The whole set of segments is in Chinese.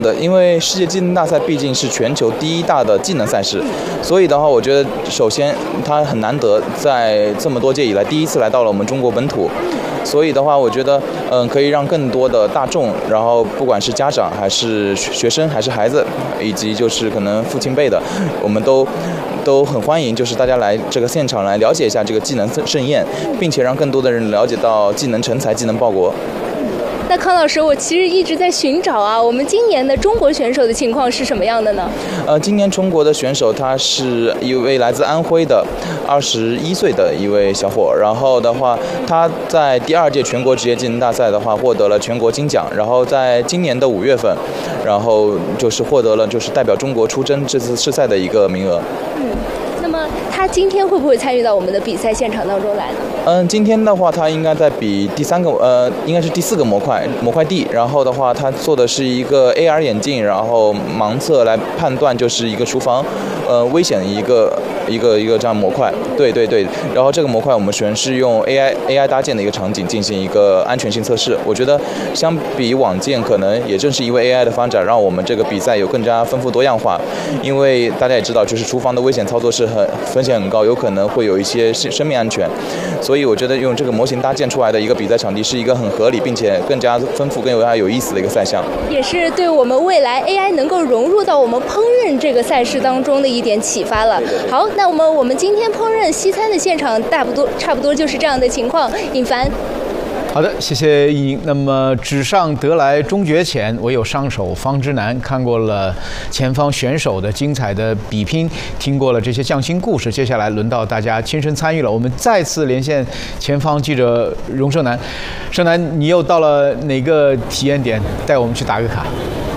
因为世界技能大赛毕竟是全球第一大的技能赛事，所以的话，我觉得首先它很难得在这么多届以来第一次来到了我们中国本土，所以的话，我觉得可以让更多的大众，然后不管是家长还是学生还是孩子，以及就是可能父亲辈的，我们都很欢迎，就是大家来这个现场来了解一下这个技能盛宴，并且让更多的人了解到技能成才、技能报国。 那康老师，我其实一直在寻找啊，我们今年的中国选手的情况是什么样的呢？ 今年中国的选手他是一位来自安徽的21岁的一位小伙，然后的话他在第2届全国职业技能大赛的话获得了全国金奖，然后在今年的5月份，然后就是获得了就是代表中国出征这次试赛的一个名额。 那么他今天会不会参与到我们的比赛现场当中来呢？ 今天的话，他应该在比应该是第4个模块地。然后的话，他做的是一个 AR 眼镜，然后盲测来判断就是一个厨房，危险的一个这样模块。对。然后这个模块我们全是用 AI 搭建的一个场景进行一个安全性测试。我觉得相比往届，可能也正是因为 AI 的发展，让我们这个比赛有更加丰富多样化。因为大家也知道，就是厨房的危险操作是风险很高，有可能会有一些生命安全。所以我觉得用这个模型搭建出来的一个比赛场地是一个很合理并且更加丰富、更有意思的一个赛项， 也是对我们未来 AI 能够融入到我们烹饪这个赛事当中的一点启发了。好，那我们今天烹饪西餐的现场差不多就是这样的情况。尹凡。 好的，谢谢莹莹。那么纸上得来终觉浅，唯有上手方知难。看过了前方选手的精彩的比拼，听过了这些匠心故事，接下来轮到大家亲身参与了。我们再次连线前方记者荣胜男。胜男，你又到了哪个体验点？带我们去打个卡。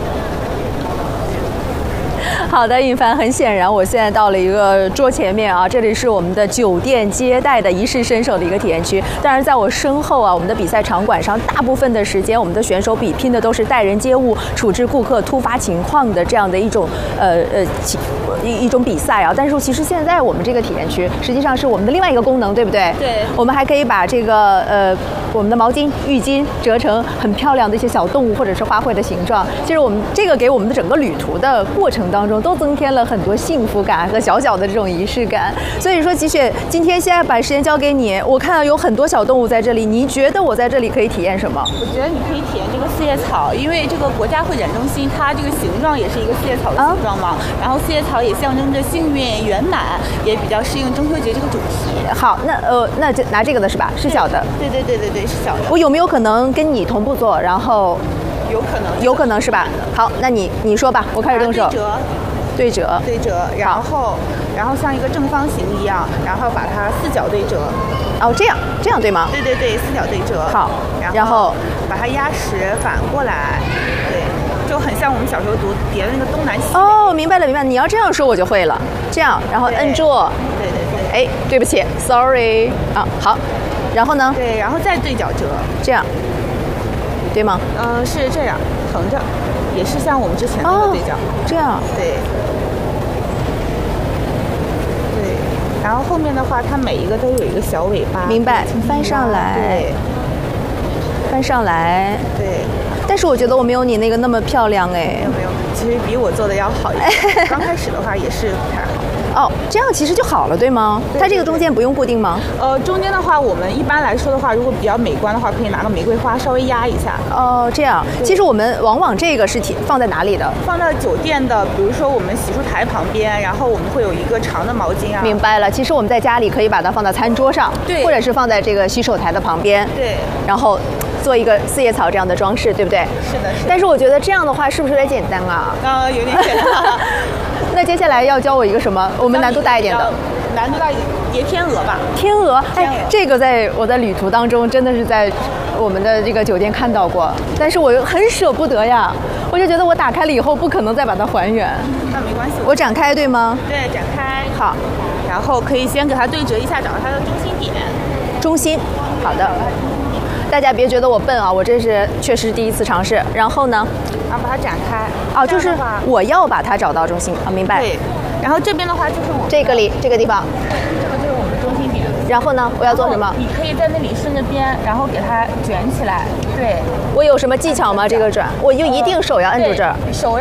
好的，尹凡，很显然我现在到了一个桌前面啊，这里是我们的酒店接待的一试身手的一个体验区。当然，在我身后啊，我们的比赛场馆上，大部分的时间我们的选手比拼的都是待人接物、处置顾客突发情况的这样的一种一种比赛啊。但是其实现在我们这个体验区实际上是我们的另外一个功能，对不对？ 对。 我们还可以把这个我们的毛巾、浴巾折成很漂亮的一些小动物或者是花卉的形状。其实我们这个给我们的整个旅途的过程当中都增添了很多幸福感和小小的这种仪式感。所以说，吉雪，今天现在把时间交给你，我看到有很多小动物在这里，你觉得我在这里可以体验什么？ 我觉得你可以体验这个四叶草，因为这个国家会展中心它这个形状也是一个四叶草的形状嘛，然后四叶草也象征着幸运圆满，也比较适应中秋节这个主题。 好，那就拿这个的是吧？是小的。 对，是小的。 我有没有可能跟你同步做？然后有可能是吧？好，那你说吧，我开始动手。对折，然后像一个正方形一样，然后把它4角对折。哦，这样对吗？对，4角对折。好，然后把它压实反过来，对，就很像我们小时候读叠的那个东南西北。哦，明白了。你要这样说我就会了。这样，然后摁住。对。哎，对不起 ，sorry。啊，好。然后呢？对，然后再对角折。这样，对吗？是这样，横着。也是像我们之前那个对角，这样，对，然后后面的话，它每一个都有一个小尾巴，明白？翻上来，对。但是我觉得我没有你那个那么漂亮哎，没有，其实比我做的要好一点。刚开始的话也是不太好。哦，这样其实就好了，对吗？它这个中间不用固定吗？中间的话，我们一般来说的话，如果比较美观的话，可以拿个玫瑰花稍微压一下。哦，这样。其实我们往往这个是放在哪里的？放在酒店的，比如说我们洗漱台旁边，然后我们会有一个长的毛巾啊。明白了。其实我们在家里可以把它放在餐桌上，对，或者是放在这个洗手台的旁边，对，然后做一个四叶草这样的装饰，对不对？是的。但是我觉得这样的话是不是有点简单啊？有点简单。那接下来要教我一个什么？我们难度大一点的。难度大一点，叠天鹅吧。天鹅，哎，这个在我的旅途当中真的是在我们的这个酒店看到过，但是我又很舍不得呀，我就觉得我打开了以后不可能再把它还原。那没关系，我展开对吗？对，展开。好，然后可以先给它对折一下，找到它的中心点。中心，好的。大家别觉得我笨啊，我这是确实第一次尝试。然后呢？然后把它展开。哦，就是我要把它找到中心啊，明白。对。然后这边的话就是我这个地方。对，这个就是我们的中心点。然后呢？我要做什么？你可以在那里顺着边，然后给它卷起来。对。我有什么技巧吗？这个转，我就一定手要摁住这儿。手要